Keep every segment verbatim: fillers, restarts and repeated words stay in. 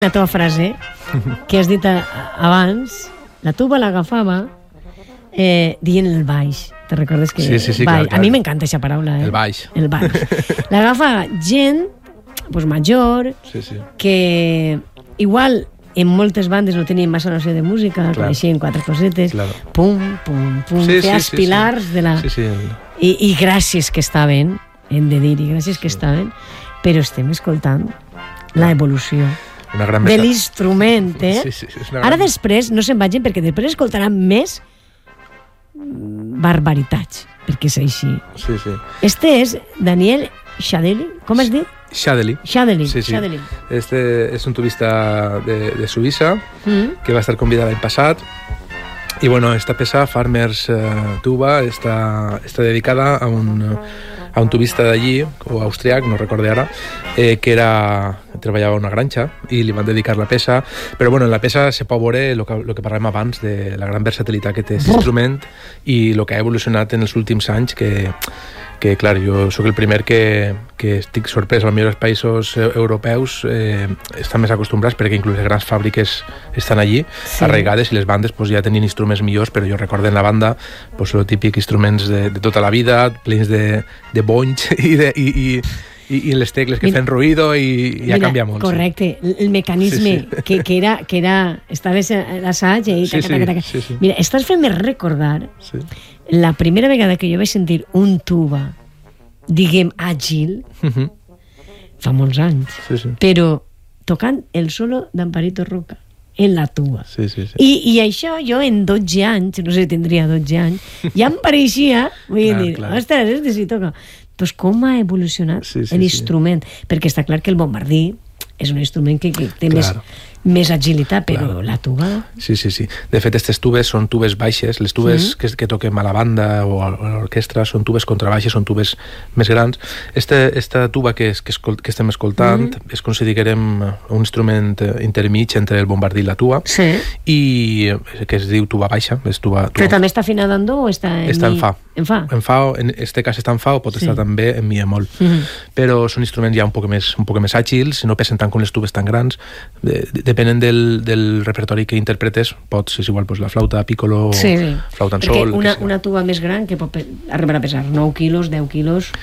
La teva frase, que has dit a, abans, la tuba l'agafava eh, dient el baix. Te recordes que... Sí, sí, sí, baix. clar, clar. A mi m'encanta aquesta paraula, eh? El baix. El baix. L'agafa gent pues, major, Sí, sí. que igual en moltes bandes no tenien massa noció de música, Clar. coneixien quatre cosetes, Claro. pum, pum, pum, Sí, feia sí, els sí, pilars sí. de la... Sí, sí. el- I, I gràcies que estaven, hem de dir, i gràcies que estaven, però estem escoltant la evolució Una gran de mesa- l'instrument, eh? Sí, sí, és una Ara gran- després no se'n vagin perquè després escoltaran més barbaritats, perquè és així. Sí, sí. Este és Daniel Shadeli, com has dit? Shadeli. Shadeli, Sí, sí. Shadeli. Este es un turista de, de Suïssa Mm. que va estar convidada l'any passat. I bueno, esta peça, Farmers uh, Tuba, està, està dedicada a un, a un turista d'allí, o austriac, no recorde ara, eh, que era, treballava a una granja i li van dedicar la peça. Però bueno, en la peça se pot veure el que, lo que parlem abans de la gran versatilitat que té aquest instrument i el que ha evolucionat en els últims anys, que que, clar, jo sóc el primer que, que estic sorprès. Als millors països eh, europeus eh, estan més acostumbrats perquè inclús les grans fàbriques estan allí, Sí. arraigades, i les bandes pues, ja tenien instruments millors, però jo recordo en la banda pues, el típic instruments de, de tota la vida, plens de, de bonys i, de, i, i, i, i les tecles que Mira, fan ruïdo i, i ja canvia molt. Correcte, sí. El mecanisme Sí, sí. Que, que era, que era estaves a l'assaig i Sí, taca, sí, taca, taca. sí, sí. Mira, estàs fent-me recordar Sí. la primera vegada que jo vaig sentir un tuba, diguem, àgil, Mhm. fa molts anys, Sí, sí. però tocant el solo d'Amparito Roca en la tuba. Sí, sí, sí. I, I això jo en dotze anys, no sé si tindria dotze anys, ja em pareixia, vull Clar, dir, clar. ostres, este sí toca. Doncs com ha evolucionat Sí, sí, l'instrument? Perquè està clar que el bombardí és un instrument que, que té més, Claro. més agilitat, però Claro. la tuba... Sí, sí, sí. De fet, aquestes tubes són tubes baixes. Les tubes Mm. que, que toquem a la banda o a l'orquestra són tubes contrabaixes, són tubes més grans. Este, esta tuba que, es, que, escol, que estem escoltant Mm. és considerem un instrument intermig entre el bombardí i la tuba, Sí. i que es diu tuba baixa. És tuba, tuba Però també està afinada en do o està en està mi? en fa. En fa? En fa, en este cas està en fa, o pot Sí. estar també en mi bemol. Mhm. Però són instruments ja un poc més, un poc més àgils, no pesen tant com les tubes tan grans. De, de, depenent del, del repertori que interpretes, pots, és igual, pues, la flauta piccolo, Sí, sí. flauta en Perquè sol... una, que sigui. una tuba més gran que pot pe- arribar a pesar nou quilos, deu quilos,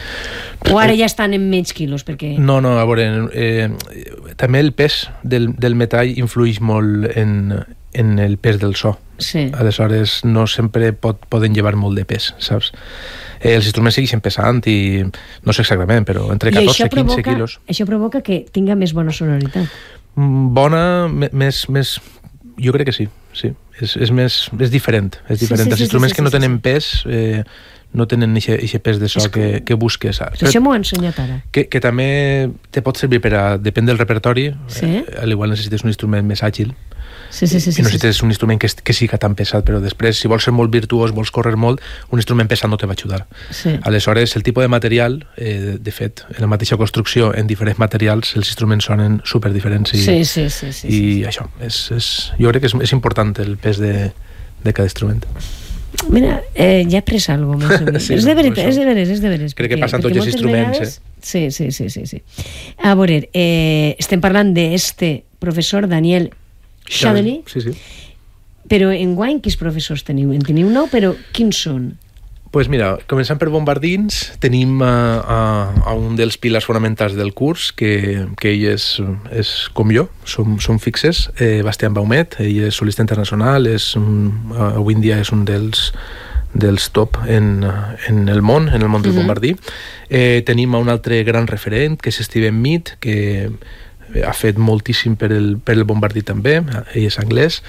o ara ja estan en menys quilos, perquè... No, no, a veure, eh, també el pes del, del metall influeix molt en, en el pes del so. Sí. Aleshores, no sempre pot, poden llevar molt de pes, saps? Eh, els instruments segueixen pesant i no sé exactament, però entre I catorze això i quinze provoca, quilos. això provoca que tinga més bona sonoritat. Mm, Bona, me- més, més... Jo crec que sí, sí. És, és més... És diferent. És Sí, diferent. sí, Els sí, instruments sí, que no sí, sí, tenen sí. pes eh, no tenen aquest pes de so És que, que busques. Saps? Això m'ho ha ensenyat ara. que, que també te pot servir per a... Depèn del repertori. Sí. Eh, al igual necessites un instrument més àgil. Sí, sí, sí. sí, I no sí. necessites un instrument que, est- que siga tan pesat, però després, si vols ser molt virtuós, vols córrer molt, un instrument pesat no te va ajudar. Sí. Aleshores, el tipus de material, eh, de fet, en la mateixa construcció, en diferents materials, els instruments sonen super diferents. I, Sí, sí, sí, sí, i sí. això, és, és, jo crec que és, és important el pes de, de cada instrument. Mira, eh, ja he après alguna cosa més. Sí, és de no, veritat, això. és de veres, és de veres. Crec que perquè- passen perquè tots els moltes instruments, vegades- Sí, sí, sí, sí, sí. A veure, eh, estem parlant d'este professor Daniel Shadeli, Sí, sí. però enguany quins professors teniu? En teniu nou, però quins són? Pues mira, començant per bombardins, tenim a, a, a un dels pilars fonamentals del curs, que, que ell és, és com jo, som, som fixes, eh, Bastián Baumet, ell és solista internacional, és un, uh, avui en dia és un dels, dels top en, en el món, en el món del Mhm. bombardí. Eh, tenim a un altre gran referent, que és Steven Mead, que ha fet moltíssim per el, per el bombardí també, ell és anglès,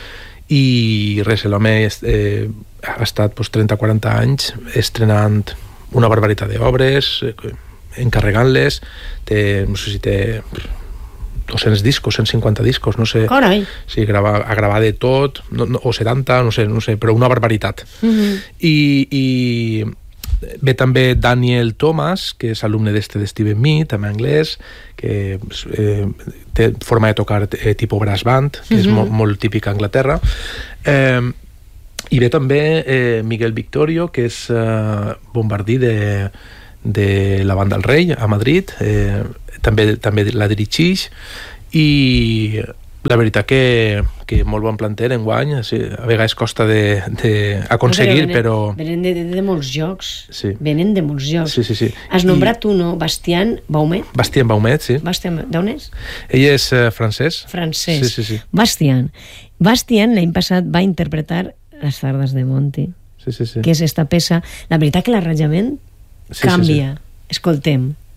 i res, l'home eh, ha estat pues, trenta a quaranta anys estrenant una barbaritat d'obres, eh, encarregant-les, té, no sé si té dos-cents discos, cent cinquanta discos, no sé, Carai! sí, grava, a gravar de tot, no, no, o setanta, no sé, no sé, però una barbaritat. Mhm. I, i ve també Daniel Thomas, que és alumne d'este de Steven Mead, també anglès, que eh, té forma de tocar eh, tipus brass band, que és Mhm. molt, molt típic a Anglaterra. Eh, I ve també eh, Miguel Victorio, que és eh, bombardí de, de la banda El Rei, a Madrid, eh, també, també la dirigeix, i La veritat que, que molt bon planter enguany, sí, a vegades costa d'aconseguir, no, però... Venen de, de, de molts jocs. Sí. Venen de molts jocs. Sí, sí, sí. Has nombrat tu, no? Bastián Baumet. Bastián Baumet, sí. Bastián, d'on és? Ell és uh, francès. Francès. Sí, sí, sí. Bastián. Bastián l'any passat va interpretar Les tardes de Monty, sí, sí, sí. que és esta peça. La veritat que l'arranjament sí, canvia. Sí, sí. Escoltem.